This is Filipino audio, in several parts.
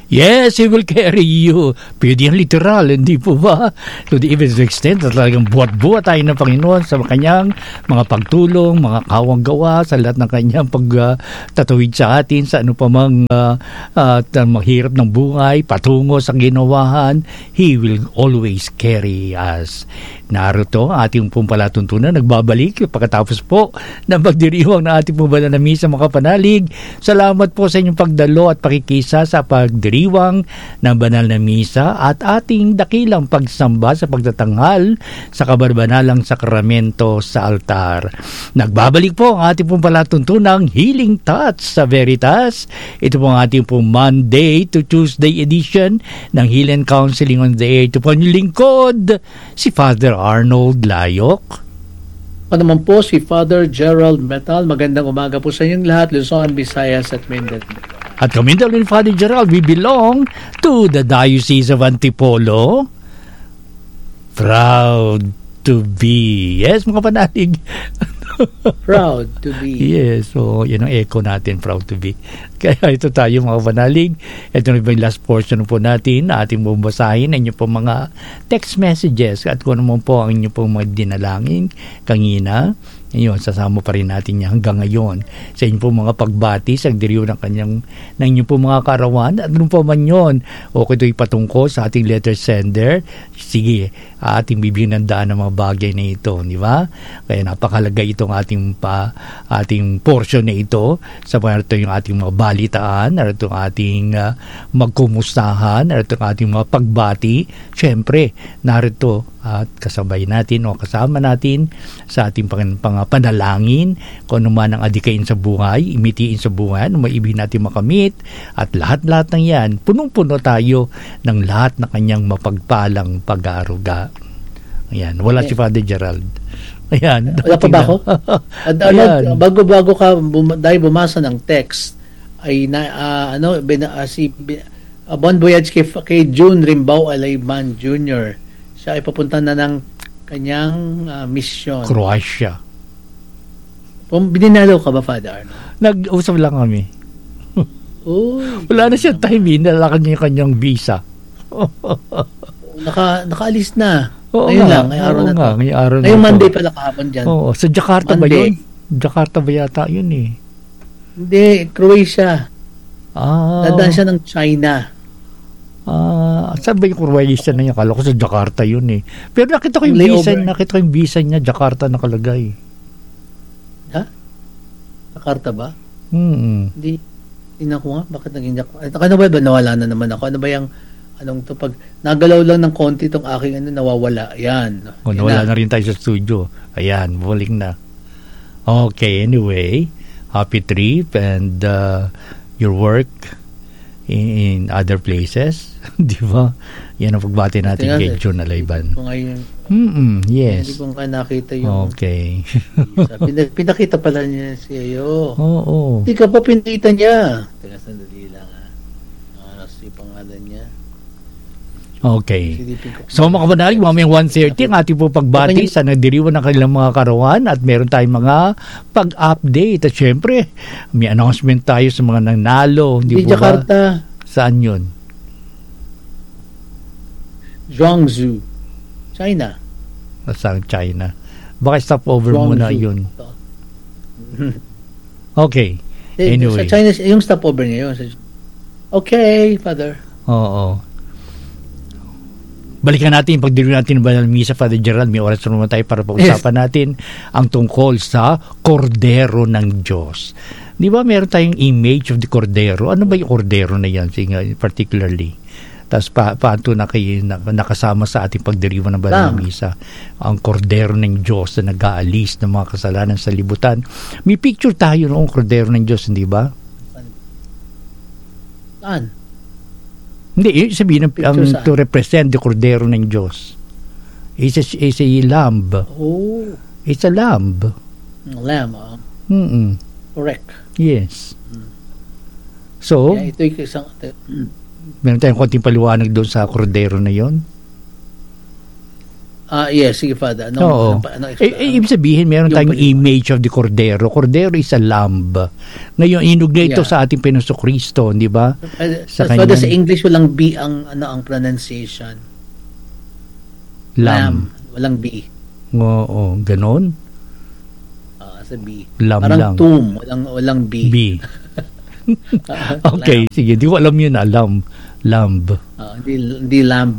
Yes, He will carry you. Pwede yan literal, hindi po ba? To the even extent na talagang buhat-buhat tayo ng Panginoon sa kanyang mga pagtulong, mga kawang gawa, sa lahat ng kanyang pagtatawid sa atin, sa ano pa mang mahirap ng buhay, patungo sa ginawahan. He will always carry us. Narito ang ating pong palatuntunan. Nagbabalik pagkatapos po ng pagdiriwang na ating pong banal na misa, mga kapanalig. Salamat po sa inyong pagdalo at pakikisa sa pagdiriwang ng banal na misa at ating dakilang pagsamba sa pagtatanghal sa kabarbanalang sakramento sa altar. Nagbabalik po ang ating pong palatuntunang Healing Touch sa Veritas. Ito po ang ating pong Monday to Tuesday edition ng Healing Counseling on the Air. Ito po ang lingkod, si Father Arnold Layok. Ako naman po si Father Gerald Metal. Magandang umaga po sa inyong lahat, Luzon, Visayas at Mindanao. At kami daw ni Father Gerald, we belong to the Diocese of Antipolo. Proud to be. Yes, mga panalig. Proud to be. Yes, so yan ang echo natin, proud to be. Kaya ito tayo, mga panalig. Ito na yung last portion po natin, ating bumasahin ang inyong po mga text messages at kung naman po ang inyong po mga dinalangin kanina. Ngayon, sasama pa rin natin yan hanggang ngayon sa inyong po mga pagbati sa diriw ng inyong po mga karawan. At ano po man yun, okay ito ipatungko sa ating letter sender. Sige, ating bibigyan ng daan ng mga bagay na ito, di ba? Kaya napakalaga itong ating portion na ito sa narito yung ating mga balitaan, narito yung ating magkumustahan, narito yung ating mga pagbati. Siyempre, narito at kasabay natin o kasama natin sa ating panalangin kung ano man ang adikain sa buhay, imitiin sa buhay, ano maibig natin makamit at lahat-lahat ng yan, punong-puno tayo ng lahat na kanyang mapagpalang pag-aaruga. Ayan, wala si Father Gerald. Ayan. Wala pa ba ako? Bago ka dahil bumasa ng text ay Bon Voyage kay June Rimbaw Alayman Jr. Siya ay papunta na ng kanyang mission. Croatia. Bininalo ka ba, Father Arnold? Nag-usap lang kami. Oh, wala na siya time, nalakan niya yung kanyang visa. Nakaalis na. Oo ngayon nga, lang, ngayong araw na to. Ngayong Monday pala kahapon dyan. Oo, sa Jakarta Monday. Ba yun? Jakarta ba yata yun eh? Hindi, Croatia. Dadaan siya ng China. Saan ba yung Croatia na yan? Kala ko sa Jakarta yun eh. Pero nakita ko yung visa niya, Jakarta nakalagay. Ha? Jakarta ba? Hindi. Tingnan ko nga, bakit naging Jakarta? Ano ba nawala na naman ako? Ano ba yung pag nagalaw lang ng konti itong aking nawawala. Ayan. Nawala na rin tayo sa studio. Ayan, balik na. Okay, anyway, happy trip and your work in other places. Di ba? Yan ang pagbati natin kay John Alayban. Yes. Hindi ko nga nakita yung... Okay. Pinakita pala niya siya iyo. Oo. Hindi ka pa pinakita niya. Teka, sandali lang ha. Si pangalan niya. Okay. So mga kapanalig, mamayang 1:30 ang ating po pagbati sa nagdiriwan ng kanilang mga karawan at meron tayong mga pag-update. At syempre, may announcement tayo sa mga nanalo. Di Jakarta. Saan yun? Zhuangzhou, China. Saan China? Baka stopover muna yun. Okay. Anyway. Sa China, yung stopover niya yun. Okay, Father. Oo. Balikan natin, pagdiriwang natin ng banal misa, Father Gerald, may oras naman tayo para pag-usapan natin ang tungkol sa Kordero ng Diyos. Di ba meron tayong image of the Kordero? Ano ba yung Kordero na yan, particularly? Tapos paano na kayo nakasama sa ating pagdiriwang ng banal misa? Ang Kordero ng Diyos na nag-aalis ng mga kasalanan sa libutan. May picture tayo noong Kordero ng Diyos, hindi ba? Saan? Hindi, sabihin to represent the Kordero ng Diyos. It's a lamb. Oh. It's a lamb. Lamb, correct. Yes. So, ito yung isang... meron tayong konting paliwanag doon sa Kordero na yon. Yes, sige, Father. Oo. Ibig sabihin, meron tayong image of the Cordero. Cordero is a lamb. Ngayon, inugnay ito sa ating Panginoong Kristo, di ba? Sa English, walang B ang pronunciation. Lamb. Walang B. Oo, ganon? Sa B. Lamb parang lang. tomb. Walang B. B. Okay, sige. Di ko alam yun, lamb. Hindi lamb.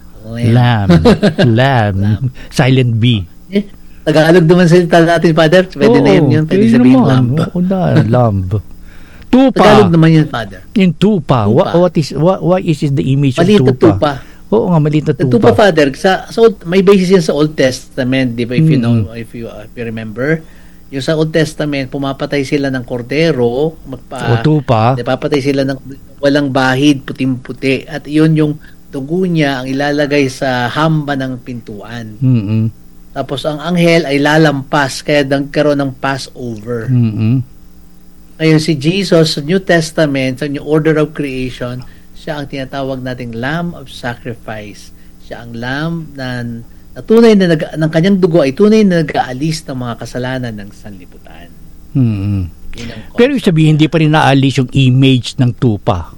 Lamb. Silent B. Tagalog naman salita natin, Father. Pwede na yun. Pwede sabihin lamb. Oo na, lamb. Tupa. Tagalog naman yun, Father. Yung tupa. What is the image maliit of tupa? Tupa. Oo nga, maliit na tupa. Tupa, Father, may basis yan sa Old Testament, di ba? If you know, if you remember, yung sa Old Testament, pumapatay sila ng kordero, tupa. Papatay sila ng walang bahid, puting-puti. At yun yung dugo niya ang ilalagay sa hamba ng pintuan. Mm-hmm. Tapos ang anghel ay lalampas, kaya nagkaroon ng Passover. Mm-hmm. Ngayon si Jesus, sa New Testament, sa New Order of Creation, siya ang tinatawag nating Lamb of Sacrifice. Siya ang lamb na tunay na ng kanyang dugo ay tunay na nag-aalis ng mga kasalanan ng sanlibutan. Mm-hmm. Pero sabihin, hindi pa rin naalis yung image ng tupa.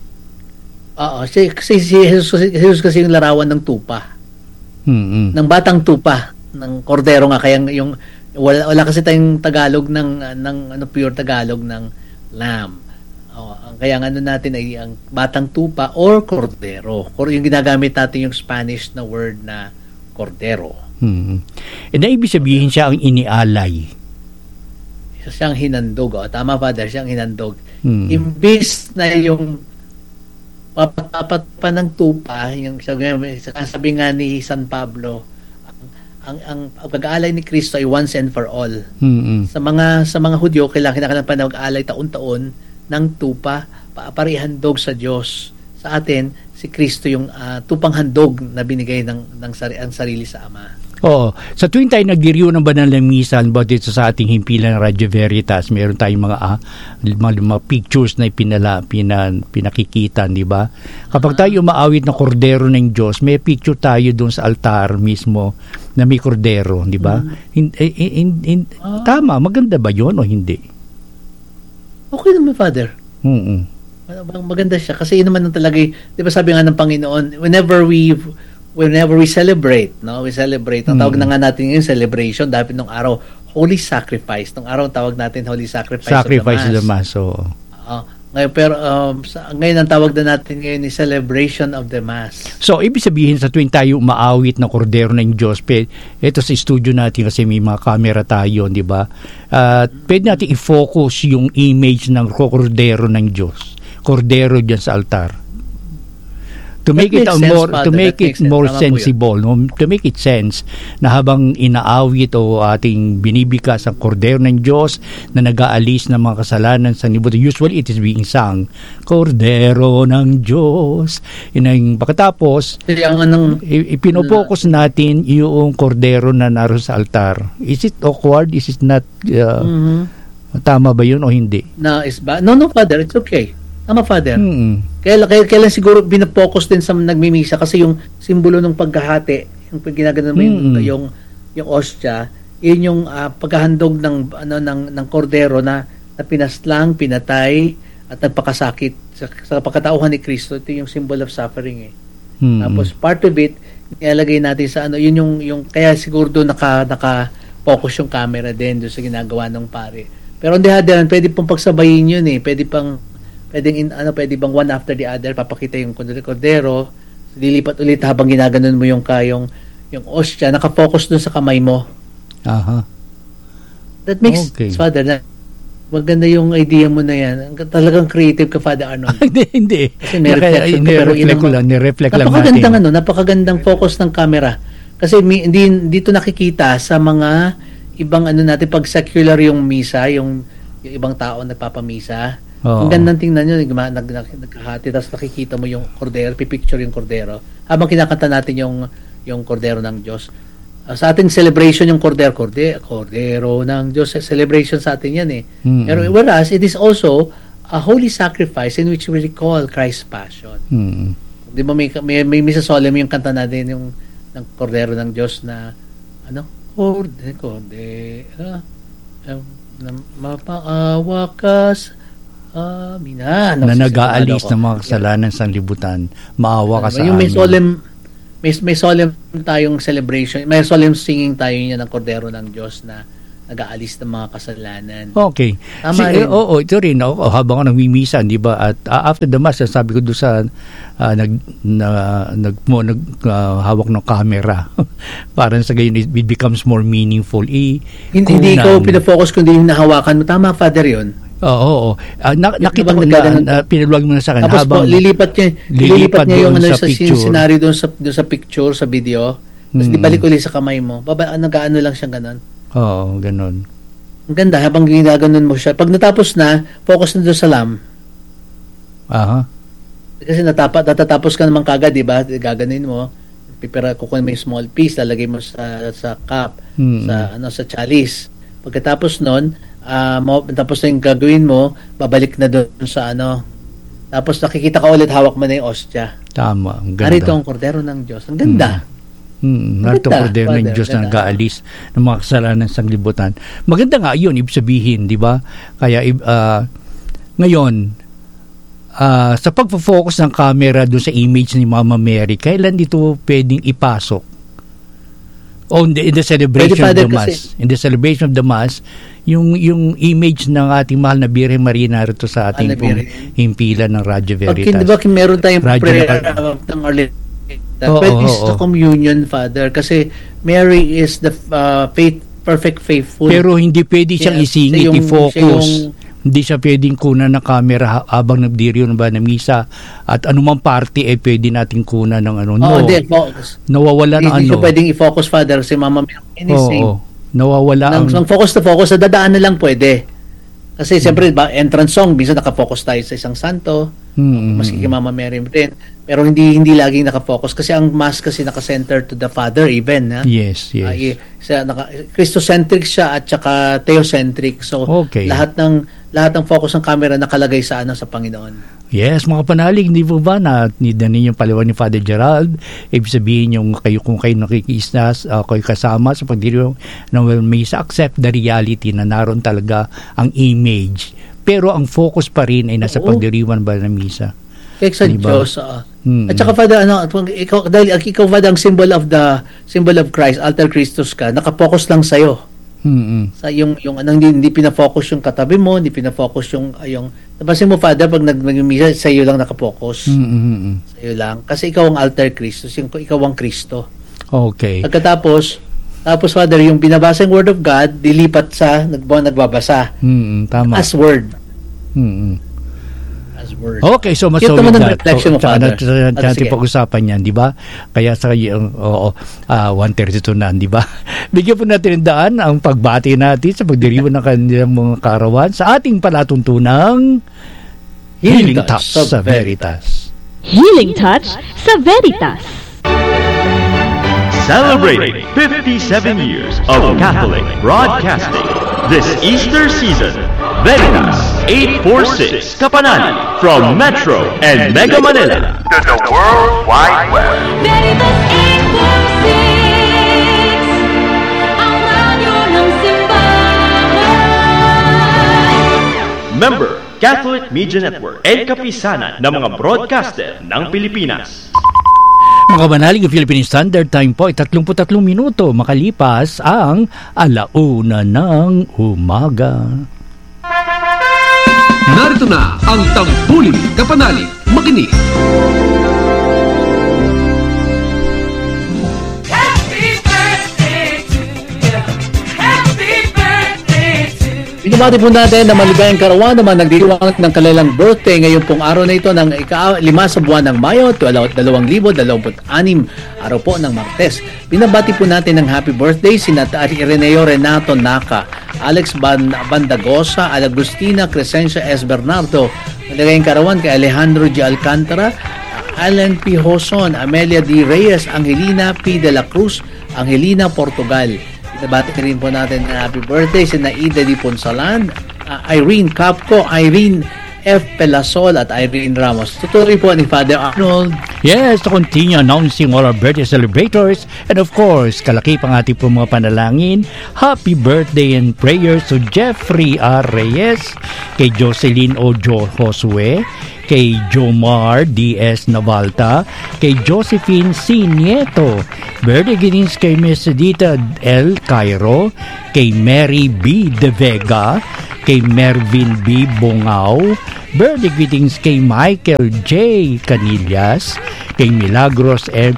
Oo, kasi si Jesus kasi yung larawan ng tupa. Mm-hmm. Ng batang tupa, ng kordero nga, kaya yung wala kasi tayong Tagalog ng pure Tagalog ng lamb. Kaya ang natin ay ang batang tupa or kordero. Yung ginagamit natin yung Spanish na word na kordero. Mm-hmm. Na ibig sabihin siya ang inialay. Siyang hinandog. Tama, Father, siyang hinandog. Mm-hmm. Imbis na yung papat pa ng tupa, yung sabi nga ni San Pablo, ang pag-aalay ni Kristo ay once and for all. Mm-hmm. Sa mga Hudyo, kailangan pa nag-aalay taon-taon ng tupa, parihandog sa Diyos. Sa atin, si Kristo yung tupang handog na binigay ang sarili sa Ama. Oo. Sa tuwing tayo nagdiriw ng banal na misa, about dito sa ating himpilan ng Radyo Veritas, meron tayong mga pictures na pinakikita, di ba? Kapag tayo umaawit ng kordero ng Diyos, may picture tayo doon sa altar mismo na may kordero, di ba? Tama, maganda ba yun o hindi? Okay naman, Father. Mm-hmm. Maganda siya kasi yun naman talaga, di ba sabi nga ng Panginoon, whenever we celebrate, no? We celebrate. Ang tawag na nga natin yung celebration, dapat nung araw, Holy Sacrifice. Nung araw tawag natin Holy Sacrifice of the Mass. Ngayon ang tawag na natin ngayon is Celebration of the Mass. So, ibig sabihin sa tuwing tayo umaawit na kordero ng Diyos, ito sa studio natin kasi may mga camera tayo, di ba? Pwede natin i-focus yung image ng kordero ng Diyos. Kordero dyan sa altar. To make it more sensible, to make it sense na habang inaawit o ating binibikas ang kordero ng Diyos na nag-aalis ng mga kasalanan sa libutan, usually it is being sung, Kordero ng Diyos. Pagkatapos, ipinopokus natin yung kordero na naroon sa altar. Is it awkward? Is it not tama ba yun o hindi? No, Father, it's okay. Tama, Father. Mm-hmm. Kailan siguro binapokus din sa nagmimisa kasi yung simbolo ng paghahati, yung ginagano mo yung ostya, yun yung paghahandog ng kordero na pinaslang, pinatay at nagpakasakit sa pagkatauhan ni Kristo. Ito yung symbol of suffering . Tapos part of it ilalagay natin sa yun yung kaya siguro doon naka-focus yung camera din doon sa ginagawa ng pare. Pero hindi pwede pong pagsabayin yun . Pwede bang one after the other papakita yung kordero, lilipat ulit habang ginaganon mo yung ostya, naka-focus dun sa kamay mo. Aha. That makes sense, Father. Maganda yung idea mo na yan. Talagang creative ka, Father Arnold. Hindi. Kasi may reflect lang natin. Napakagandang focus ng camera. Kasi dito nakikita sa mga ibang natin pag secular yung misa, yung ibang tao nagpapamisa. Ang gandang tingnan nyo, nagkahati, tapos nakikita mo yung kordero, pipicture yung kordero. Habang kinakanta natin yung kordero ng Diyos. Sa ating celebration yung kordero ng Diyos, celebration sa atin yan . Pero whereas, it is also a holy sacrifice in which we recall Christ's passion. Di ba may misa solemn yung kanta natin, yung ng kordero ng Diyos na kordero na mapaawakas na nag-aalis ng mga kasalanan sa libutan, maawa ka sa yung amin. May solemn tayong celebration, may solemn singing tayo niya ng kordero ng Diyos na nag-aalis ng mga kasalanan. Okay. Tama rin. Oo, ito rin. Habang ako nagmimisa, di ba? At after the mass, sabi ko doon sa hawak ng camera. Parang sa gayon, it becomes more meaningful. Hindi ikaw pinafocus kundi yung nahawakan mo. Tama, Father, yun? Oo. Nakita ko na pinalwag mo na sa akin. Tapos habang lilipat niya yung sa scenario doon sa picture, sa video. Tapos ibalik ulit sa kamay mo. Nag-aano lang siyang ganon. Oo, ganun. Ang ganda, habang ginaganon mo siya. Pag natapos na, focus na doon sa lamb. Aha. Kasi natatapos ka naman kagad, di ba? Gaganin mo. Kukunin mo yung small piece, lalagay mo sa cup, sa chalice. Pagkatapos nun, tapos na yung gagawin mo, babalik na doon sa Tapos nakikita ka ulit, hawak mo na yung ostya. Tama, ang ganda. Narito ang kordero ng Diyos. Ang ganda. Narito ang kordero ng Diyos na nag-aalis ng mga kasalanan sa libutan. Maganda nga yun, ibig sabihin, di ba? Kaya ngayon, sa pagpo-focus ng camera doon sa image ni Mama Mary, kailan dito pwedeng ipasok? In the celebration of the Mass. In the celebration of the Mass, yung image ng ating mahal na Birhen Maria narito sa ating himpilan ng Radyo Veritas. Di ba meron tayong prayer ng Our Lady? Pwede sa communion, Father, kasi Mary is the perfect faithful. Pero hindi pwede siyang isingit, i-focus. Hindi siya pwedeng kunan ng camera habang nagdiriyo na ba na misa at anumang party pwede nating kunan ng nawawala na Hindi siya pwedeng i-focus, Father, si Mama Mary. Nawawala ang focus na focus, sa dadaan na lang pwede. Kasi siyempre, entrance song, bisa nakafocus tayo sa isang santo, maski kay Mama Mary din. Pero hindi laging nakafocus kasi ang Mass kasi naka-center to the Father even. Yes. Christocentric siya at saka theocentric. So, lahat ng focus ng camera nakalagay sa Panginoon. Yes, mga panalig, hindi po ba nida ninyong paliwan ni Father Gerald? Ibig sabihin kung kayo nakikisnas, kayo kasama sa pagdiriwang ng misa, accept the reality na naroon talaga ang image. Pero ang focus pa rin ay nasa pagdiriwang ba ng misa. Kaya sa Diyos. At saka, Father, dahil ikaw, Father, ang symbol of Christ, alter Christus ka, nakafocus lang sa'yo. Sa yung hindi pinafocus yung katabi mo, hindi pinafocus yung napansin mo, Father, pag nagmimisa sa iyo lang nakafocus. Sa iyo lang kasi ikaw ang alter Christus, ikaw ang Kristo. Okay. Tapos Father, yung binabasa yung Word of God, dilipat sa nagbabasa. Tama. As word. Word. Okay, so mas solid na. Natin pag-usapan yan, di ba? Kaya sa 1:32 na, di ba? Bigyan po natin ng daan ang pagbati natin sa pagdiriwang ng kanilang mga karawan sa ating palatuntunang Healing Touch sa Veritas. Healing Touch sa Veritas. Celebrating 57 years of Catholic broadcasting this Easter season. Veritas 846 Kapanan from Metro and Mega Manila to the World Wide Web. Veritas 846 ang radyo ng simbahan. Member Catholic Media Network and kapisanan ng mga broadcaster ng Pilipinas. Mga banalig ng Philippine Standard Time po ay 33 minuto makalipas ang 1:00 ng umaga. Narito na ang Tangpuling Kapanalig. Makinig. Happy birthday to you. Happy birthday to you. Binabati po natin na maligayang karawan naman nagdiriwang ng kanilang birthday ngayon pong araw na ito ng ika-5 sa buwan ng Mayo 2026, araw po ng Martes. Binabati po natin ng happy birthday si Ireneo Renato Naka, Alex Bandagosa, Agustina Crescencia S. Bernardo, maligayang karawan kay Alejandro G. Alcantara, Alan P. Hoson, Amelia D. Reyes, Angelina P. de la Cruz, Angelina Portugal. Binabati rin po natin ng happy birthday si Naida D. Ponsalan, Irene Capco, Irene F. Pelasol at Irene Ramos. Tutuloy po ni Father Arnold. Yes, to continue announcing all our birthday celebrators. And of course, kalaki pang ating po mga panalangin. Happy birthday and prayers to Jeffrey R. Reyes, kay Jocelyn O. Josue, kay Jomar D.S. Navalta, kay Josephine C. Nieto. Birthday greetings kay Miss Edita L. Cairo, kay Mary B. De Vega, kay Mervin B. Bongao. Birthday greetings kay Michael J. Canillas, kay Milagros F.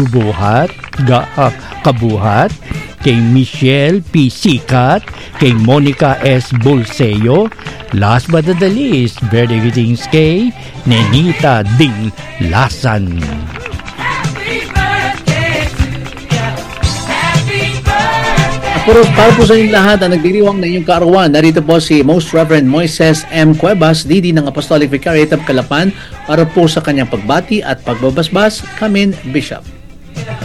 Kabuhat, kay Michelle P. Sikat, kay Monica S. Bulseo. Last but not the least, birthday greetings kay Nenita Ding Lasan. Happy birthday to you. Happy birthday. Para po sa inyong lahat ang nagdiriwang na inyong kaarawan, narito po si Most Reverend Moises M. Cuevas, Didi ng Apostolic Vicariate of Calapan, para po sa kanyang pagbati at pagbabasbas. Kamin, Bishop.